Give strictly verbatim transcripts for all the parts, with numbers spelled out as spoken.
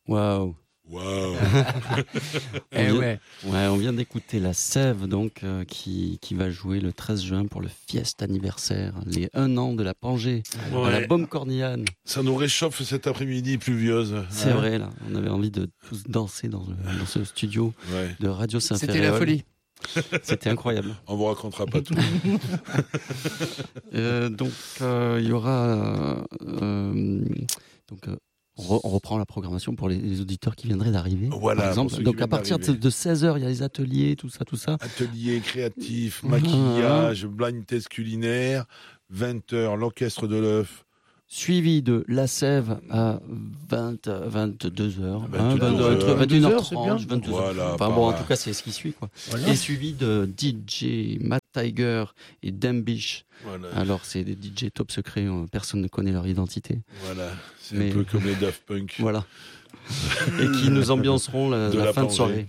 Waouh. Waouh. Eh vient, ouais. ouais, on vient d'écouter La Sève, donc, euh, qui, qui va jouer le treize juin pour le Fiesta anniversaire, les un an de la Pangée, Ouais. à la Baume Cornillane. Ça nous réchauffe cet après-midi pluvieuse. C'est hein. vrai, là. On avait envie de tous danser dans, le, dans ce studio Ouais. de Radio Saint-Ferréol. C'était la folie. C'était incroyable. On vous racontera pas tout. Euh, donc, euh, il y aura... euh, donc, euh, on, re- on reprend la programmation pour les, les auditeurs qui viendraient d'arriver, Voilà, par exemple. pour ceux qui Donc, à viennent partir de, d'arriver. de seize heures, il y a les ateliers, tout ça, tout ça. Atelier créatif, Ah. maquillage, blind test culinaire. vingt heures, l'orchestre de l'œuf. Suivi de La Sève à vingt, vingt-deux heures. Hein, vingt-deux vingt- entre heures. vingt et une heures c'est trente, bien. vingt-deux heures. Voilà, Enfin par bon, en là. tout cas, c'est ce qui suit, quoi. Voilà. Et suivi de D J Matt Tiger et Dembish. Voilà. Alors, c'est des D J top secrets, euh, personne ne connaît leur identité. Voilà. C'est Mais- un peu comme les Daft Punk. Voilà. Et qui nous ambianceront la, De la la fin de Pangée. soirée.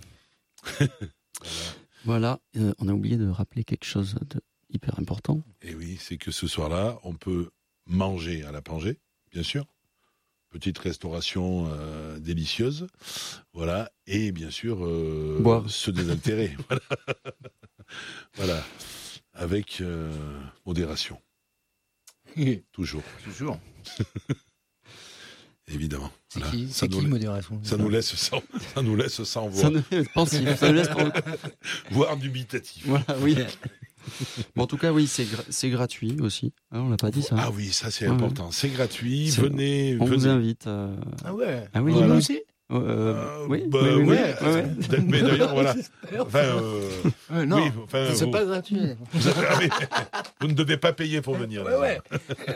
Voilà. Euh, on a oublié de rappeler quelque chose de hyper important. Et oui, c'est que ce soir-là, on peut manger à la Pangée, bien sûr. Petite restauration euh, délicieuse. Voilà. Et bien sûr, euh, Boire. se désaltérer. Voilà. Voilà. Avec euh, modération. Toujours. Toujours. Évidemment. C'est Voilà. qui, Ça c'est nous qui la- modération Ça nous laisse sans, ça nous laisse sans Ça voix, nous pensif, ça nous laisse pour le- voire dubitatif. Voilà, oui. Bon, en tout cas, oui, c'est, gra- c'est gratuit aussi. Hein, on l'a pas dit ça. Ah oui, ça c'est Ouais. important. C'est gratuit. C'est- Venez, on vous venez. invite. euh, Ah ouais. Ah oui, Nous voilà. aussi. euh, Euh, oui, bah, oui, oui, oui, ouais, ouais, ouais. Mais d'ailleurs, voilà. Enfin, euh, Ouais, non, oui, enfin, c'est vous, pas gratuit. vous avez- ah, mais vous ne devez pas payer pour venir. Ouais, ouais.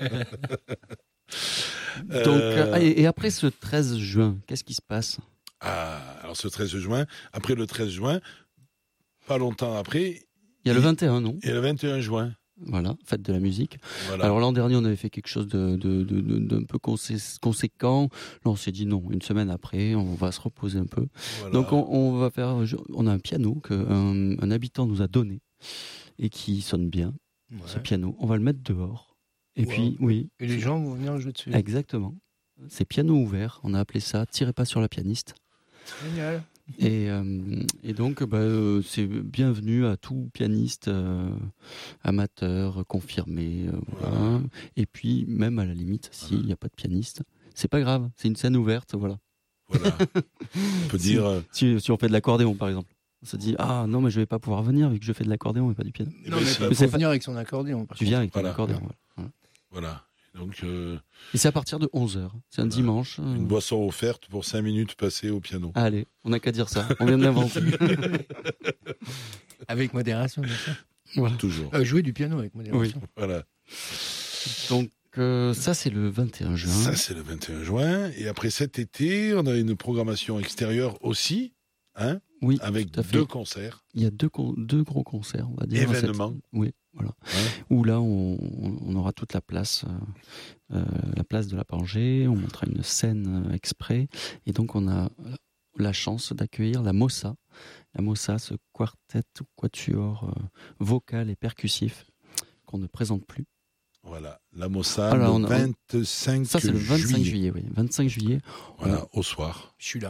Euh, Donc, euh, ah, et, et après ce treize juin, qu'est-ce qui se passe? ah, alors ce treize juin, après le treize juin, pas longtemps après, Il y a le il- vingt et un, non? il y a le vingt et un juin. Voilà, fête de la musique. Voilà. Alors l'an dernier, on avait fait quelque chose de, de, de, de- d'un peu consé- conséquent. Là, on s'est dit non, une semaine après, on va se reposer un peu. Voilà. Donc on, on va faire, on a un piano qu'un un habitant nous a donné et qui sonne bien, ce Ouais. piano. On va le mettre dehors. Et Wow. puis, oui, Et les gens vont venir jouer dessus. exactement. C'est piano ouvert. On a appelé ça Tirez pas sur la pianiste. Génial. Et, euh, et donc, bah, euh, c'est bienvenu à tout pianiste euh, amateur, confirmé. euh, voilà. Et puis, même à la limite, s'il n'y a pas de pianiste, c'est pas grave. C'est une scène ouverte. Voilà. Voilà. On peut Si- dire. euh, Si, si on fait de l'accordéon, par exemple, on se dit ah non, mais je vais pas pouvoir venir vu que je fais de l'accordéon et pas du piano. eh Non, ben, mais si- pas Mais c'est pour pas- venir avec son accordéon. par Tu contre. viens avec ton Voilà. accordéon. Voilà. Voilà. Donc, euh, Et c'est à partir de onze heures. C'est un Voilà. dimanche. une euh, boisson offerte pour cinq minutes passées au piano. Allez, on n'a qu'à dire ça. On vient d'inventer. Avec modération, bien sûr. Voilà. Toujours. Euh, jouer du piano avec modération. Voilà. Donc euh, ça c'est le vingt et un juin. Ça, c'est le vingt et un juin. Et après cet été, on a une programmation extérieure aussi, hein, Oui, avec tout à fait. deux concerts. Il y a deux, con- deux gros concerts, on va dire. Événements. Cette- Oui, voilà. Hein. Où là, on, on aura toute la place, euh, euh, la place de la Pangée. On montrera une scène euh, exprès. Et donc, on a la chance d'accueillir la Mossa. La Mossa, ce quartet ou quatuor euh, vocal et percussif qu'on ne présente plus. Voilà. La Mossa, Alors, le on a- vingt-cinq Ça, c'est le vingt-cinq juillet. juillet. Oui, vingt-cinq juillet. Voilà, au soir. Je suis là.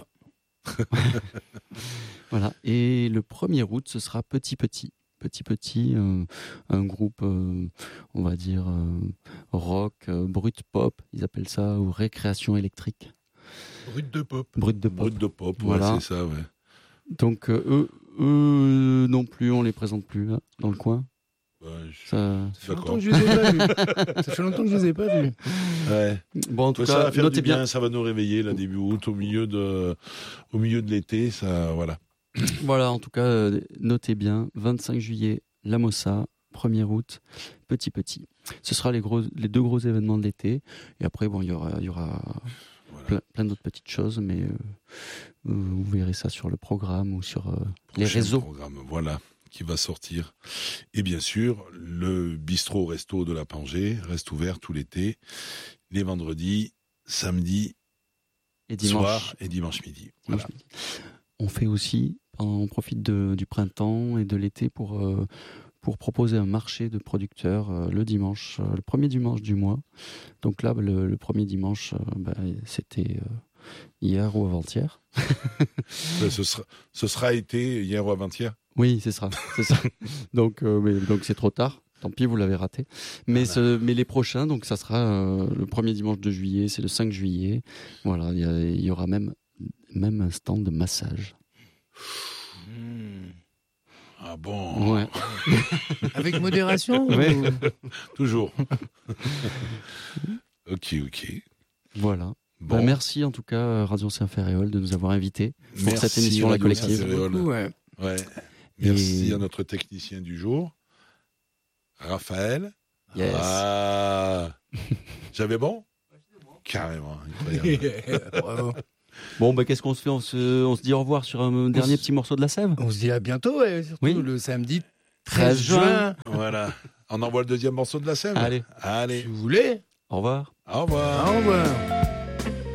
Voilà. Et le premier août, ce sera Petit Petit. Petit Petit, euh, un groupe, euh, on va dire, euh, rock, euh, brut pop, ils appellent ça, ou récréation électrique. Brut de pop. Brut de pop. Brut de pop, ouais, Voilà. c'est ça, ouais. Donc, euh, eux, eux non plus, on les présente plus hein, dans le coin. Ouais, je- Ça... Ça fait longtemps D'accord. que je les ai pas vus. Ça fait longtemps que je les ai pas vus. Ouais. Bon, en tout Ouais, ça cas, va faire notez du bien, bien. ça va nous réveiller là début août, au milieu de, au milieu de l'été, ça, voilà. Voilà, en tout cas, euh, notez bien. vingt-cinq juillet, La Mossa. premier août, Petit Petit. Ce sera les, gros, les deux gros événements de l'été. Et après, bon, il y aura, il y aura Voilà. plein, plein d'autres petites choses, mais euh, euh, vous verrez ça sur le programme ou sur euh, les Prochain réseaux. programme, voilà, qui va sortir. Et bien sûr, le bistrot-resto de la Pangée reste ouvert tout l'été, les vendredis, samedis, Et dimanche. soir et dimanche midi. Voilà. dimanche midi. On fait aussi, on profite de, du printemps et de l'été pour, euh, pour proposer un marché de producteurs euh, le dimanche, euh, le premier dimanche du mois. Donc là, le, le premier dimanche, euh, bah, c'était euh, hier ou avant-hier. Ben, ce, sera, ce sera été hier ou avant-hier. Oui, c'est ça. C'est ça. donc, euh, mais, donc c'est trop tard. Tant pis, vous l'avez raté. Mais, Voilà. ce, mais les prochains, donc ça sera euh, le premier dimanche de juillet, c'est le cinq juillet. Voilà, il y, a- il y aura même, même un stand de massage. Mmh. Ah bon. Ouais. Avec modération Ouais. ou- Toujours. ok, ok. Voilà. Bon. Bah, merci en tout cas Radio Saint-Ferréol de nous avoir invités pour Merci, cette émission La Radio Collective. Saint-Ferréol. Beaucoup, ouais. Ouais. Merci Et- à notre technicien du jour, Raphaël. Yes. Ah. J'avais bon Carrément, incroyable. Bravo. Bon, bah, qu'est-ce qu'on se fait on se, on se dit au revoir sur un dernier se- petit morceau de la Sève. On se dit à bientôt, ouais, surtout Oui. le samedi treize treize juin. Voilà. On envoie le deuxième morceau de la scène. Allez, Si Allez. vous voulez. au revoir. Au revoir. Au revoir.